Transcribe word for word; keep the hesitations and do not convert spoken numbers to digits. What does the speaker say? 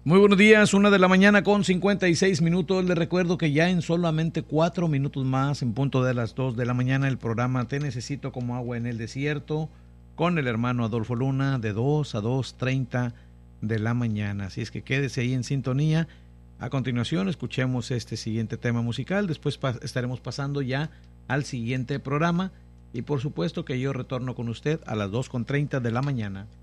Muy buenos días, una de la mañana con cincuenta y seis minutos. Les recuerdo que ya en solamente cuatro minutos más, en punto de las dos de la mañana, el programa Te Necesito como Agua en el Desierto, con el hermano Adolfo Luna, de dos a dos treinta de la mañana. Así es que quédese ahí en sintonía. A continuación, escuchemos este siguiente tema musical. Después pa- estaremos pasando ya al siguiente programa. Y por supuesto que yo retorno con usted a las dos con treinta de la mañana.